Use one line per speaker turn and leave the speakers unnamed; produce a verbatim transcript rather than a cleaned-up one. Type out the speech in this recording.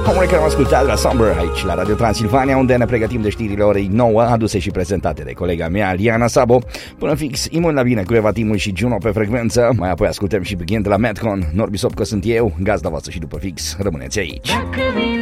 Omul care am ascultat la Somber aici la Radio Transilvania, unde ne pregătim de știrile orei nouă, aduse și prezentate de colega mea Liana Sabo. Până fix, imun la bine cu Eva Timu și Juno pe frecvență. Mai apoi ascultăm și Begin de la Madcon. Norbi Sopcă sunt eu, gazda voastră și după fix rămâneți aici.